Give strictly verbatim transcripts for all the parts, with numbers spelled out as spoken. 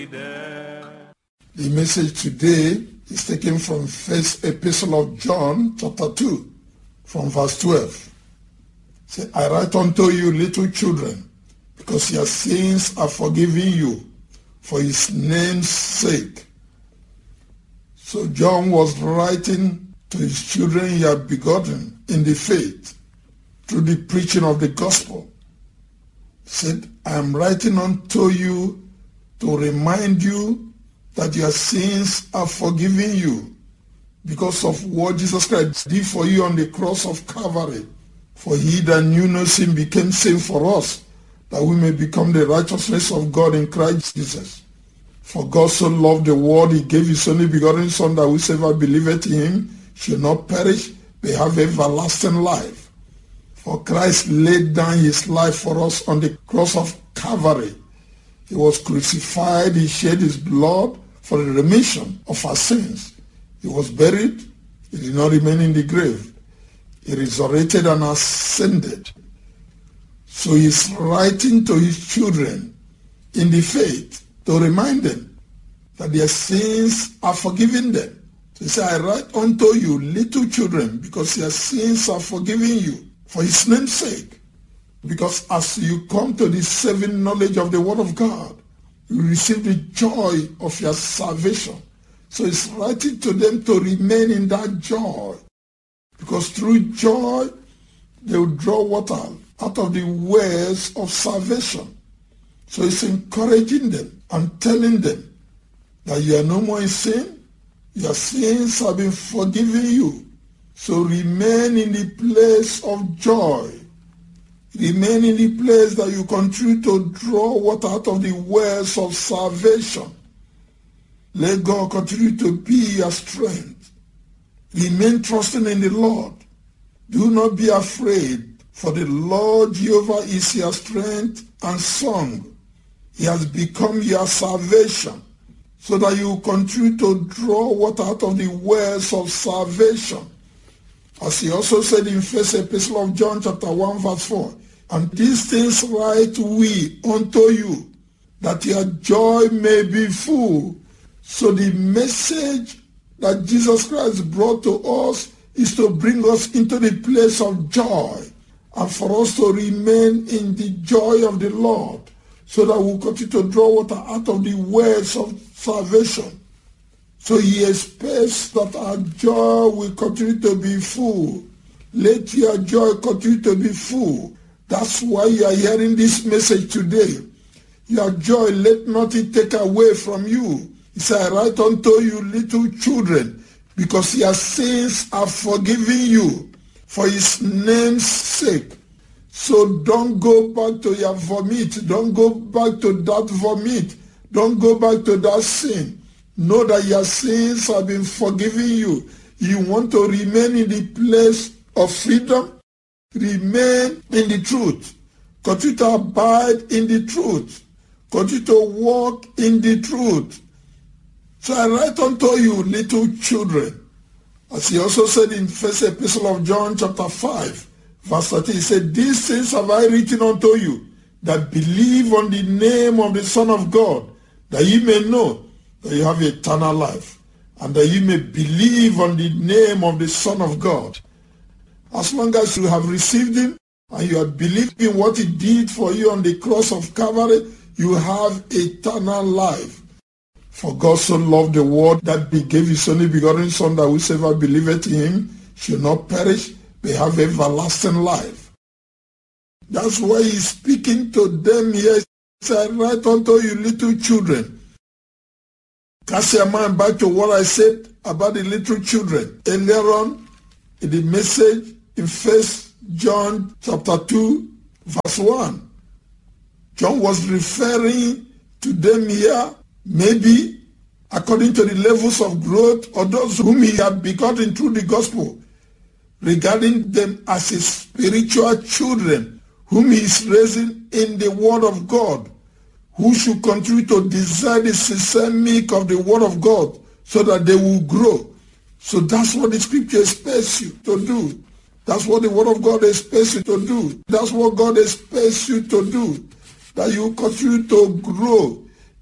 The message today is taken from First Epistle of John, chapter two, from verse twelve. Say, I write unto you, little children, because your sins are forgiven you, for his name's sake. So John was writing to his children he had begotten in the faith through the preaching of the gospel. He said, I am writing unto you to remind you that your sins are forgiven you because of what Jesus Christ did for you on the cross of Calvary. For he that knew no sin became sin for us, that we may become the righteousness of God in Christ Jesus. For God so loved the world, he gave his only begotten Son, that whosoever believeth in him should not perish, but have everlasting life. For Christ laid down his life for us on the cross of Calvary. He was crucified, he shed his blood for the remission of our sins. He was buried, he did not remain in the grave. He resurrected and ascended. So he is writing to his children in the faith to remind them that their sins are forgiven them. So he said, I write unto you, little children, because your sins are forgiven you for his name's sake. Because as you come to the saving knowledge of the word of God, you receive the joy of your salvation. So he's writing to them to remain in that joy. Because through joy, they will draw water out of the wells of salvation. So he's encouraging them and telling them that you are no more in sin. Your sins have been forgiven you. So remain in the place of joy. Remain in the place that you continue to draw water out of the wells of salvation. Let God continue to be your strength. Remain trusting in the Lord. Do not be afraid, for the Lord Jehovah is your strength and song. He has become your salvation, so that you continue to draw water out of the wells of salvation. As he also said in First Epistle of John chapter one verse four, and these things write we unto you, that your joy may be full. So the message that Jesus Christ brought to us is to bring us into the place of joy, and for us to remain in the joy of the Lord, so that we'll continue to draw water out of the wells of salvation. So he expects that our joy will continue to be full. Let your joy continue to be full. That's why you are hearing this message today. Your joy, let nothing take away from you. He said, I write unto you, little children, because your sins are forgiven you for his name's sake. So don't go back to your vomit. Don't go back to that vomit. Don't go back to that sin. Know that your sins have been forgiven you. You want to remain in the place of freedom? Remain in the truth. Continue to abide in the truth. Continue to walk in the truth. So I write unto you, little children. As he also said in First Epistle of John chapter five, verse thirteen, he said, these things have I written unto you, that believe on the name of the Son of God, that ye may know that you have eternal life, and that you may believe on the name of the Son of God. As long as you have received him, and you have believed in what he did for you on the cross of Calvary, you have eternal life. For God so loved the world that he gave his only begotten Son, that whosoever believeth in him should not perish, but have everlasting life. That's why he's speaking to them here. He said, I write unto you, little children. Cast your mind back to what I said about the little children earlier on in the message in First John chapter two, verse one. John was referring to them here, maybe according to the levels of growth or those whom he had begotten through the gospel, regarding them as his spiritual children, whom he is raising in the word of God, who should continue to desire the sincere milk of the word of God, so that they will grow. So that's what the scripture expects you to do. That's what the word of God expects you to do. That's what God expects you to do. That you continue to grow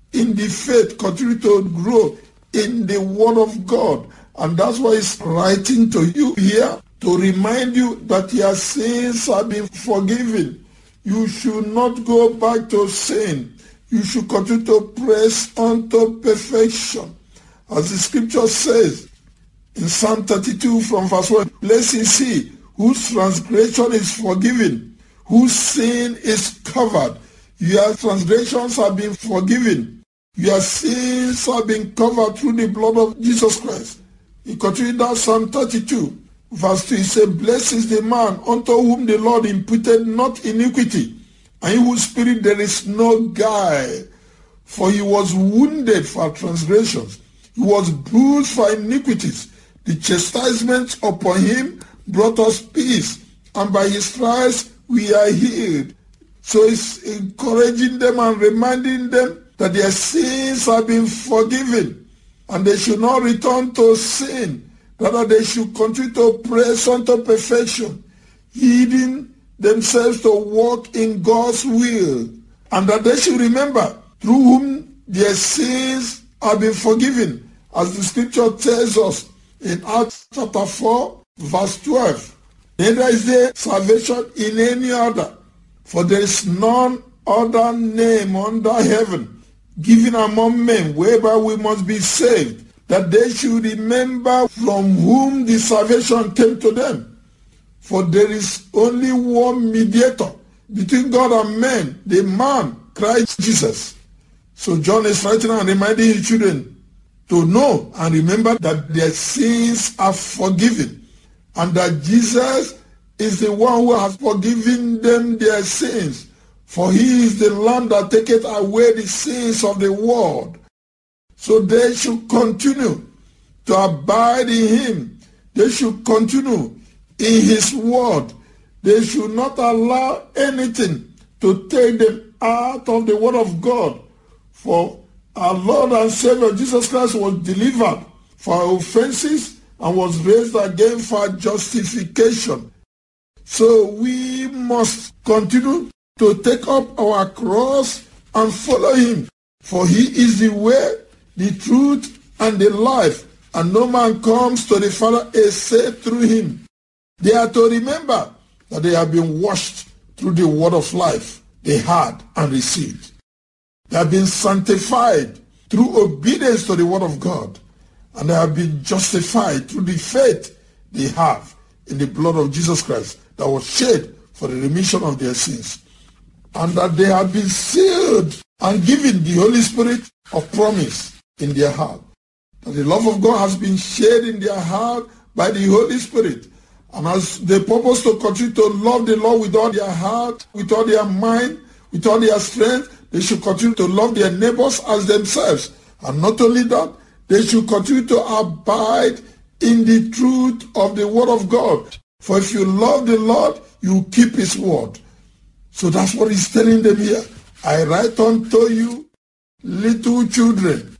in the faith, continue to grow in the word of God. And that's why he's writing to you here to remind you that your sins have been forgiven. You should not go back to sin. You should continue to press on to perfection. As the scripture says in Psalm thirty-two from verse one, blessed is he whose transgression is forgiven, whose sin is covered. Your transgressions have been forgiven. Your sins have been covered through the blood of Jesus Christ. He continued that Psalm thirty-two, verse two. He said, blessed is the man unto whom the Lord imputed not iniquity, and in whose spirit there is no guile. For he was wounded for transgressions, he was bruised for iniquities. The chastisement upon him brought us peace, and by his stripes we are healed. So he's encouraging them and reminding them that their sins have been forgiven, and they should not return to sin. Rather, they should continue to press unto perfection, yielding themselves to walk in God's will, and that they should remember through whom their sins have been forgiven, as the scripture tells us in Acts chapter four, verse twelve. Neither is there salvation in any other, for there is none other name under heaven given among men whereby we must be saved, that they should remember from whom the salvation came to them. For there is only one mediator between God and men, the man, Christ Jesus. So John is writing and reminding his children to know and remember that their sins are forgiven, and that Jesus is the one who has forgiven them their sins. For he is the Lamb that taketh away the sins of the world. So they should continue to abide in him. They should continue in his word. They should not allow anything to take them out of the word of God. For our Lord and Savior Jesus Christ was delivered for our offenses and was raised again for justification. So we must continue to take up our cross and follow him. For he is the way, the truth, and the life, and no man comes to the Father except through him. They are to remember that they have been washed through the word of life they had and received. They have been sanctified through obedience to the word of God, and they have been justified through the faith they have in the blood of Jesus Christ that was shed for the remission of their sins, and that they have been sealed and given the Holy Spirit of promise in their heart. That the love of God has been shed in their heart by the Holy Spirit, and as they purpose to continue to love the Lord with all their heart, with all their mind, with all their strength, they should continue to love their neighbors as themselves. And not only that, they should continue to abide in the truth of the word of God. For if you love the Lord, you keep his word. So that's what he's telling them here. I write unto you, little children.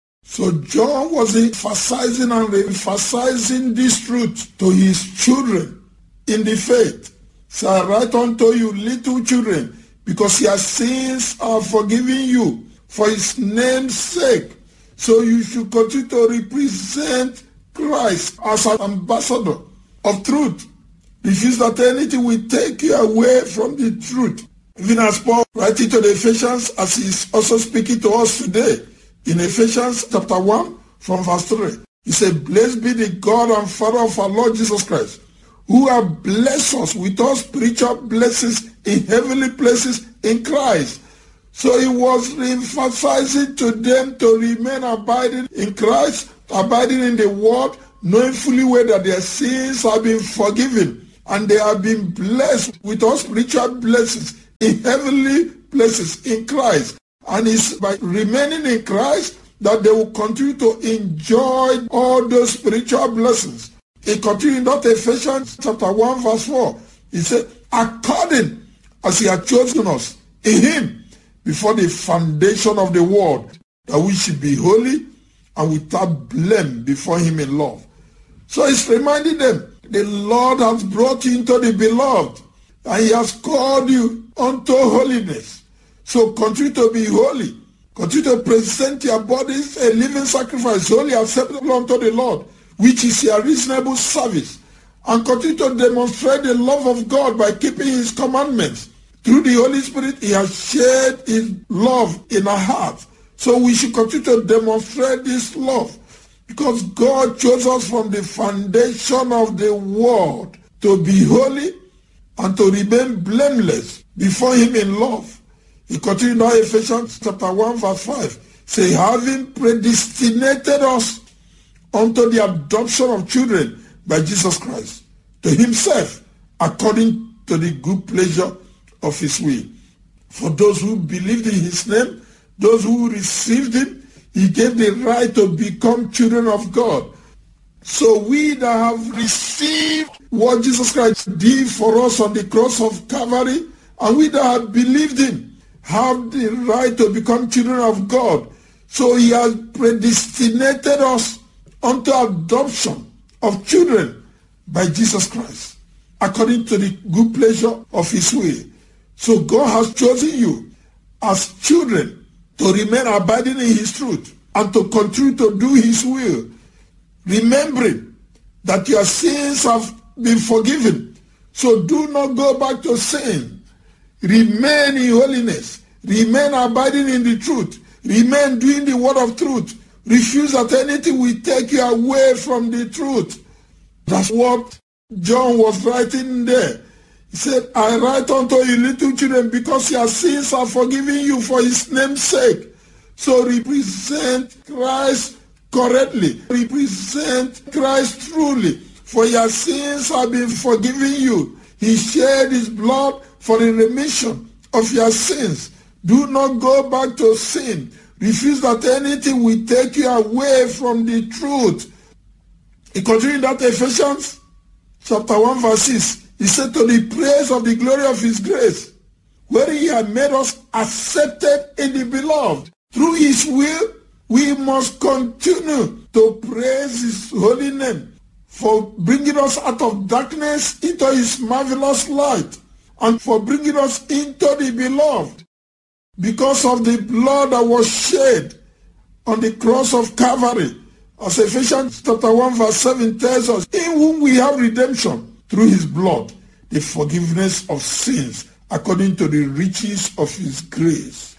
So John was emphasizing and emphasizing this truth to his children in the faith. So I write unto you, little children, because your sins are forgiven you for his name's sake. So you should continue to represent Christ as an ambassador of truth. Refuse that anything will take you away from the truth. Even as Paul writing to the Ephesians, as he's also speaking to us today, in Ephesians chapter one from verse three, he said, blessed be the God and Father of our Lord Jesus Christ, who has blessed us with all spiritual blessings in heavenly places in Christ. So he was emphasizing to them to remain abiding in Christ, abiding in the word, knowing fully well that their sins have been forgiven, and they have been blessed with all spiritual blessings in heavenly places in Christ. And it's by remaining in Christ that they will continue to enjoy all those spiritual blessings. He continued in that Ephesians chapter one verse four. He said, according as he had chosen us in him before the foundation of the world, that we should be holy and without blame before him in love. So he's reminding them, the Lord has brought you into the beloved, and he has called you unto holiness. So continue to be holy. Continue to present your bodies a living sacrifice, holy acceptable unto the Lord, which is your reasonable service. And continue to demonstrate the love of God by keeping his commandments. Through the Holy Spirit, he has shared his love in our hearts. So we should continue to demonstrate this love, because God chose us from the foundation of the world to be holy and to remain blameless before him in love. He continued now, Ephesians chapter one verse five, say, having predestinated us unto the adoption of children by Jesus Christ, to himself, according to the good pleasure of his will. For those who believed in his name, those who received him, he gave the right to become children of God. So we that have received what Jesus Christ did for us on the cross of Calvary, and we that have believed him, have the right to become children of God. So he has predestinated us unto adoption of children by Jesus Christ, according to the good pleasure of his will. So God has chosen you as children to remain abiding in his truth and to continue to do his will, remembering that your sins have been forgiven. So do not go back to sin. Remain in holiness. Remain abiding in the truth. Remain doing the word of truth. Refuse that anything will take you away from the truth. That's what John was writing there. He said, I write unto you little children, because your sins are forgiven you for his name's sake. So represent Christ correctly. Represent Christ truly. For your sins have been forgiven you. He shed his blood for the remission of your sins. Do not go back to sin. Refuse that anything will take you away from the truth. He continued that Ephesians chapter one verse six. He said, to the praise of the glory of his grace, where he had made us accepted in the beloved. Through his will, we must continue to praise his holy name for bringing us out of darkness into his marvelous light, and for bringing us into the beloved, because of the blood that was shed on the cross of Calvary. As Ephesians chapter one verse seven tells us, in whom we have redemption through his blood, the forgiveness of sins, according to the riches of his grace.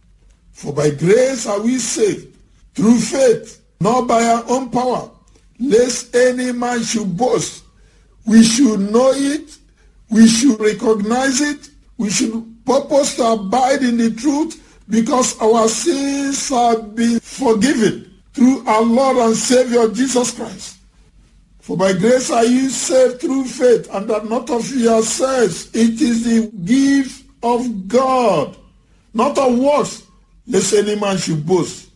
For by grace are we saved, through faith, not by our own power, lest any man should boast. We should know it, we should recognize it, we should purpose to abide in the truth, because our sins have been forgiven through our Lord and Savior Jesus Christ. For by grace are you saved through faith, and that not of yourselves. It is the gift of God, not of works, lest any man should boast.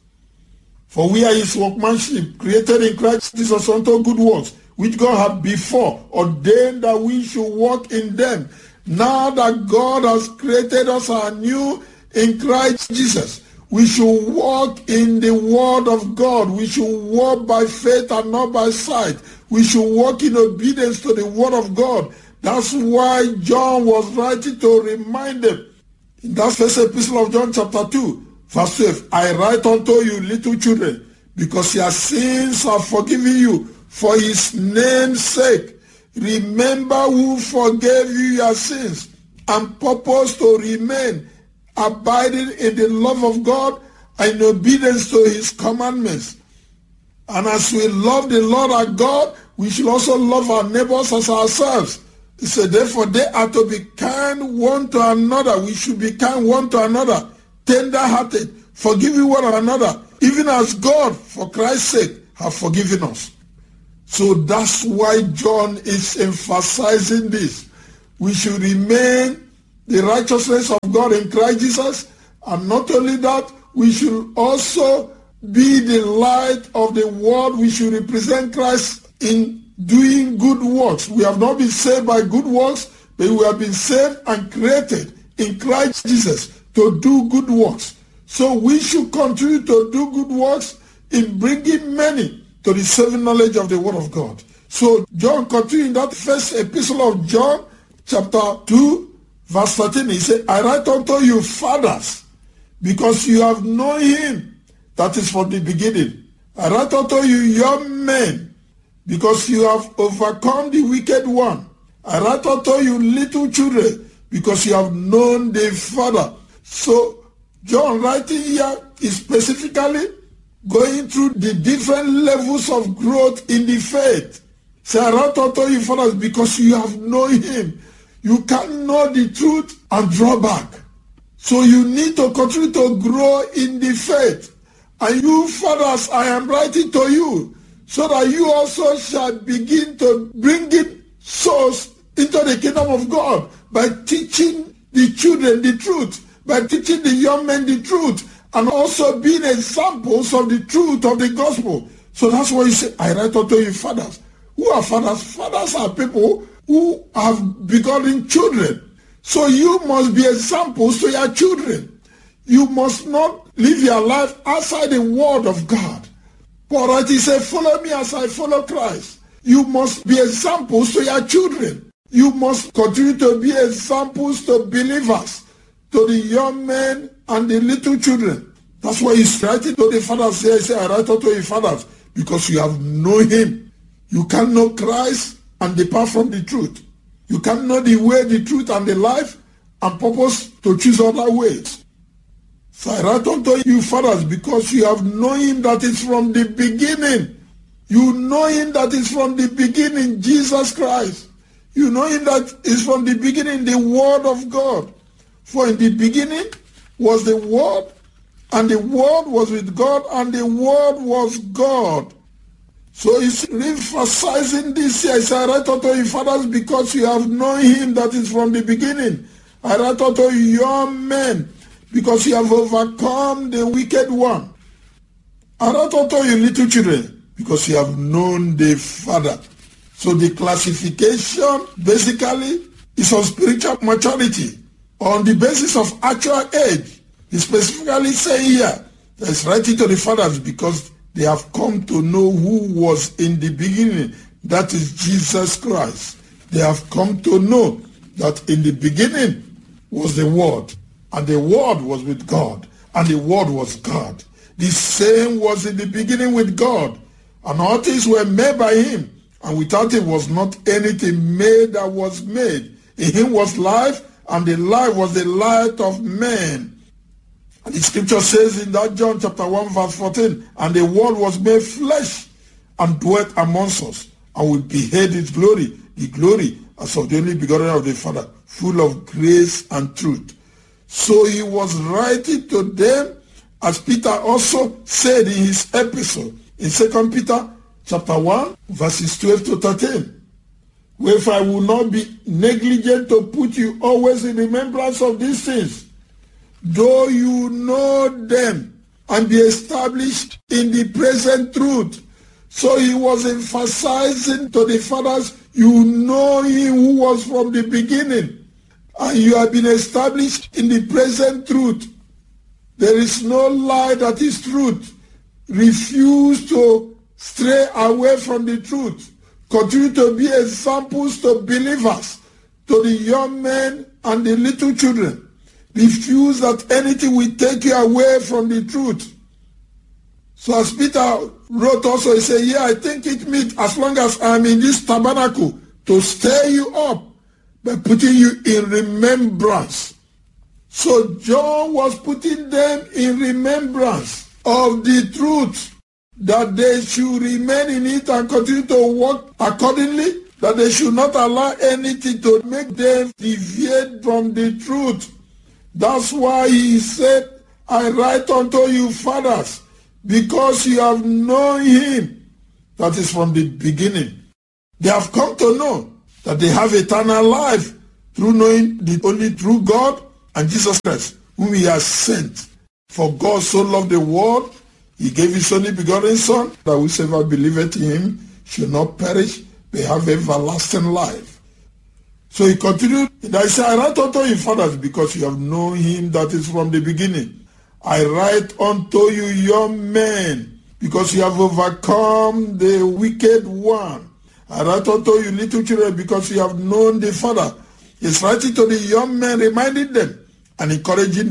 For we are his workmanship, created in Christ Jesus unto good works, which God had before ordained that we should walk in them. Now that God has created us anew in Christ Jesus, we should walk in the word of God. We should walk by faith and not by sight. We should walk in obedience to the word of God. That's why John was writing to remind them. In that first epistle of John chapter two, verse twelve, I write unto you little children, because your sins are forgiven you for his name's sake. Remember who forgave you your sins and purpose to remain abiding in the love of God and in obedience to his commandments. And as we love the Lord our God, we should also love our neighbors as ourselves. He said, therefore they are to be kind one to another. We should be kind one to another, tender-hearted, forgiving one another, even as God, for Christ's sake, have forgiven us. So that's why John is emphasizing this. We should remain the righteousness of God in Christ Jesus, and not only that, we should also be the light of the world. We should represent Christ in doing good works. We have not been saved by good works, but we have been saved and created in Christ Jesus to do good works. So we should continue to do good works in bringing many to the saving knowledge of the word of God. So John continued in that first epistle of John, chapter two, verse thirteen, he said, I write unto you, fathers, because you have known him that is from the beginning. I write unto you, young men, because you have overcome the wicked one. I write unto you, little children, because you have known the Father. So John writing here is specifically going through the different levels of growth in the faith. Say, I write unto you, fathers, because you have known him. You can know the truth and draw back. So you need to continue to grow in the faith. And you fathers, I am writing to you, so that you also shall begin to bring in souls into the kingdom of God by teaching the children the truth, by teaching the young men the truth, and also being examples of the truth of the gospel. So that's why you say, I write unto you, fathers. Who are fathers? Fathers are people who have begotten children. So you must be examples to your children. You must not live your life outside the word of God. Paul writes, he said, follow me as I follow Christ. You must be examples to your children. You must continue to be examples to believers, to the young men and the little children. That's why he's writing to the fathers here. He said, I write unto you, fathers, because you have known him. You can't know Christ and depart from the truth. You can't know the way, the truth, and the life, and purpose to choose other ways. So I write unto you, fathers, because you have known him that is from the beginning. You know him that is from the beginning, Jesus Christ. You know him that is from the beginning, the Word of God. For in the beginning was the Word, and the Word was with God, and the Word was God. So he's emphasizing this here. He said, I write unto you, fathers, because you have known him that is from the beginning. I write unto you, young men, because you have overcome the wicked one. I write unto you, little children, because you have known the Father. So the classification basically is on spiritual maturity, on the basis of actual age. He specifically saying here, that he's writing to the fathers because they have come to know who was in the beginning. That is Jesus Christ. They have come to know that in the beginning was the Word, and the Word was with God, and the Word was God. The same was in the beginning with God, and all things were made by him, and without him was not anything made that was made. In him was life, and the life was the light of men. And the scripture says in that John chapter one verse fourteen, and the word was made flesh and dwelt amongst us, and we beheld his glory, the glory as of the only begotten of the Father, full of grace and truth. So he was writing to them, as Peter also said in his epistle, in Second Peter chapter one, verses twelve to thirteen. Wherefore I will not be negligent to put you always in remembrance of these things, though you know them and be established in the present truth. So he was emphasizing to the fathers, you know him who was from the beginning, and you have been established in the present truth. There is no lie that is truth. Refuse to stray away from the truth. Continue to be examples to believers, to the young men and the little children. Refuse that anything will take you away from the truth. So as Peter wrote also, he said, yeah, I think it meet as long as I am in this tabernacle to stir you up by putting you in remembrance. So John was putting them in remembrance of the truth, that they should remain in it and continue to walk accordingly, that they should not allow anything to make them deviate from the truth. That's why he said, I write unto you, fathers, because you have known him that is from the beginning. They have come to know that they have eternal life through knowing the only true God and Jesus Christ, whom he has sent. For God so loved the world, he gave his only begotten Son, that whosoever believeth in him should not perish, but have everlasting life. So he continued, I say, I write unto you, fathers, because you have known him that is from the beginning. I write unto you, young men, because you have overcome the wicked one. I write unto you, little children, because you have known the Father. He's writing to the young men, reminding them and encouraging them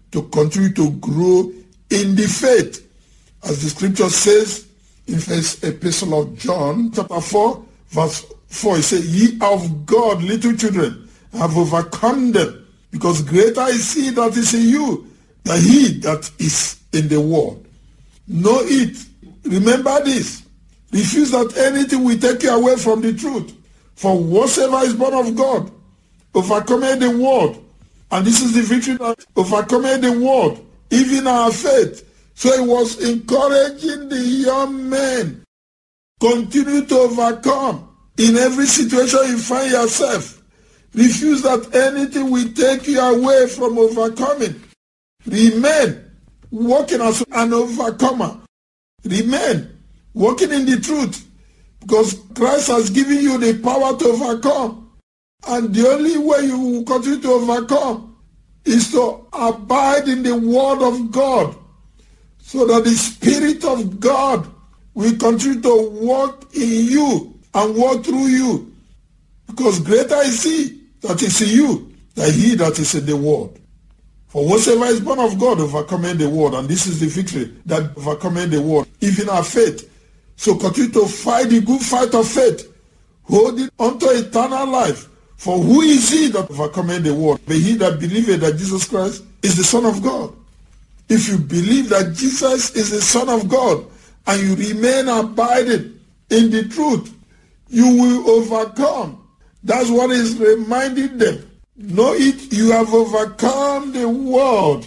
to continue to grow in the faith. As the scripture says in first epistle of John, chapter four, verse four, it says, ye of God, little children, have overcome them, because greater is he that is in you than he that is in the world. Know it. Remember this. Refuse that anything will take you away from the truth. For whatsoever is born of God overcometh the world. And this is the victory that overcometh the world, even our faith. So he was encouraging the young men, continue to overcome in every situation you find yourself. Refuse that anything will take you away from overcoming. Remain walking as an overcomer. Remain walking in the truth, because Christ has given you the power to overcome. And the only way you will continue to overcome is to abide in the word of God, so that the Spirit of God will continue to work in you and work through you. Because greater is he that is in you than he that is in the world. For whatsoever is born of God overcometh the world. And this is the victory that overcometh the world, even our faith. So continue to fight the good fight of faith, holding unto eternal life. For who is he that overcometh the world? But he that believeth that Jesus Christ is the Son of God. If you believe that Jesus is the Son of God and you remain abiding in the truth, you will overcome. That's what is reminding them. Know it, you have overcome the world.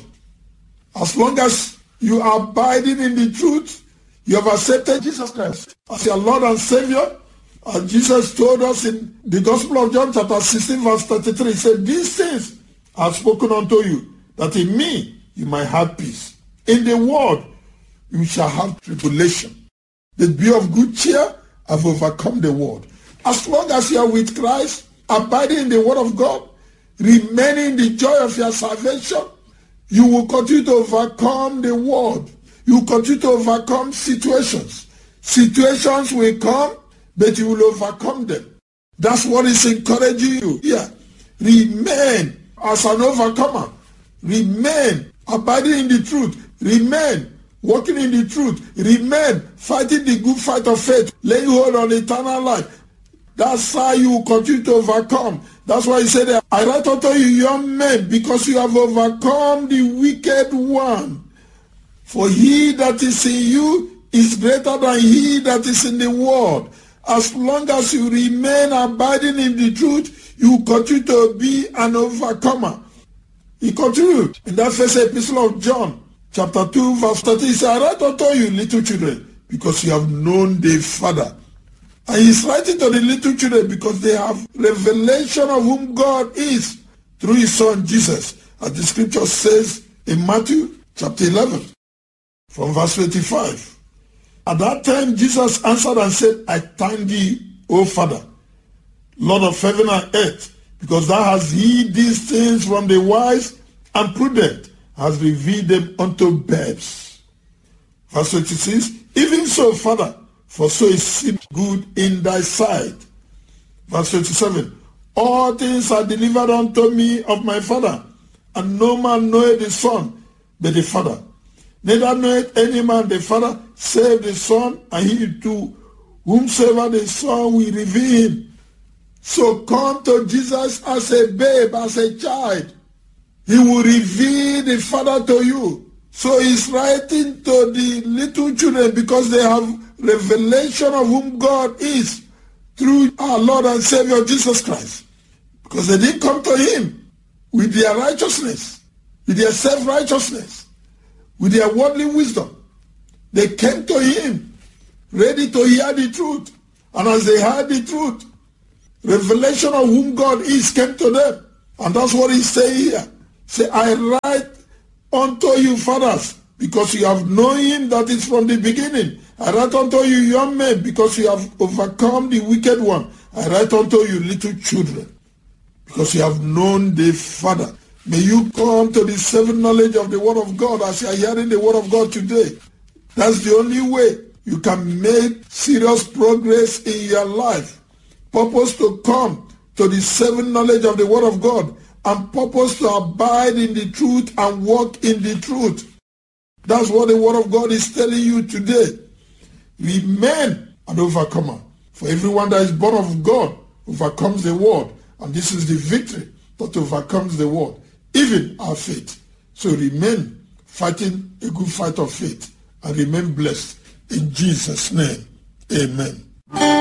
As long as you are abiding in the truth, you have accepted Jesus Christ as your Lord and Savior. And Jesus told us in the Gospel of John chapter sixteen verse thirty-three, he said, these things I have spoken unto you, that in me you might have peace. In the world you shall have tribulation. But be of good cheer, I have overcome the world. As long as you are with Christ, abiding in the word of God, remaining in the joy of your salvation, you will continue to overcome the world. You will continue to overcome situations. Situations will come, but you will overcome them. That's what is encouraging you here. Remain as an overcomer. Remain abiding in the truth. Remain walking in the truth. Remain fighting the good fight of faith. Laying hold on eternal life. That's how you will continue to overcome. That's why he said, I write unto you, young men, because you have overcome the wicked one. For he that is in you is greater than he that is in the world. As long as you remain abiding in the truth, you continue to be an overcomer. He continued in that first epistle of John, chapter two, verse thirty. He said, I write unto you, little children, because you have known the Father. And he's writing to the little children because they have revelation of whom God is through his Son Jesus. As the scripture says in Matthew chapter eleven, from verse twenty-five. At that time Jesus answered and said, I thank thee, O Father, Lord of heaven and earth, because thou hast hid these things from the wise and prudent, hast revealed them unto babes. Verse twenty-six, even so, Father, for so it seemed good in thy sight. Verse twenty-seven, all things are delivered unto me of my Father, and no man knoweth the Son but the Father. Neither knoweth any man the Father save the Son, and he to whomsoever the Son will reveal him. So come to Jesus as a babe, as a child. He will reveal the Father to you. So he's writing to the little children because they have revelation of whom God is through our Lord and Savior Jesus Christ. Because they didn't come to him with their righteousness, with their self-righteousness, with their worldly wisdom. They came to him ready to hear the truth. And as they heard the truth, revelation of whom God is came to them. And that's what he's saying here. Say, I write unto you, fathers, because you have known him that is from the beginning. I write unto you, young men, because you have overcome the wicked one. I write unto you, little children, because you have known the Father. May you come to the saving knowledge of the Word of God as you are hearing the Word of God today. That's the only way you can make serious progress in your life. Purpose to come to the saving knowledge of the Word of God and purpose to abide in the truth and walk in the truth. That's what the word of God is telling you today. Remain an overcomer. For everyone that is born of God overcomes the world. And this is the victory that overcomes the world, even our faith. So remain fighting a good fight of faith and remain blessed. In Jesus' name, amen.